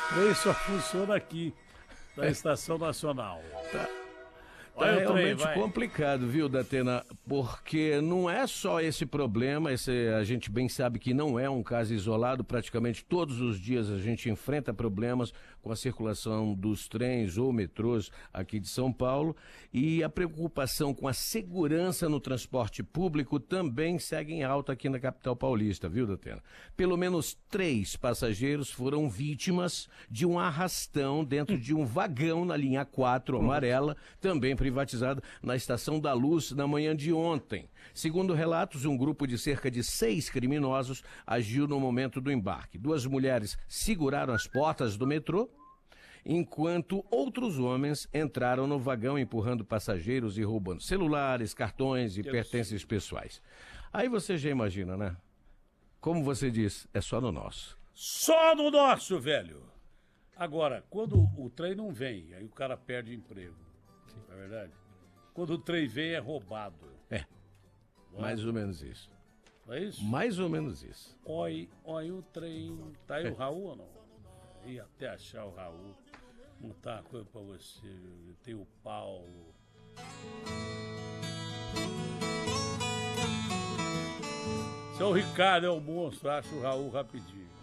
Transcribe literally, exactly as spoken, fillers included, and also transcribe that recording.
trem só funciona aqui, na Estação Nacional. Tá. Tá Olha o trem, realmente vai. complicado, viu, Datena? Porque não é só esse problema, esse, a gente bem sabe que não é um caso isolado, praticamente todos os dias a gente enfrenta problemas com a circulação dos trens ou metrôs aqui de São Paulo, e a preocupação com a segurança no transporte público também segue em alta aqui na capital paulista, viu, Datena? Pelo menos três passageiros foram vítimas de um arrastão dentro de um vagão na linha quatro amarela, também privatizada na Estação da Luz na manhã de ontem. Segundo relatos, um grupo de cerca de seis criminosos agiu no momento do embarque. Duas mulheres seguraram as portas do metrô, enquanto outros homens entraram no vagão empurrando passageiros e roubando celulares, cartões e Deus. pertences pessoais. Aí você já imagina, né? Como você diz, é só no nosso. Só no nosso, velho. Agora, quando o trem não vem, aí o cara perde emprego. Não é verdade? Quando o trem vem, é roubado. É, mais ou menos isso. Não é isso? Mais ou menos isso. Oi, oi, o trem. Tá aí o Raul ou não? Ia até achar o Raul. Não tá uma coisa pra você. Tem o Paulo. Seu Ricardo é o monstro, acha o Raul rapidinho.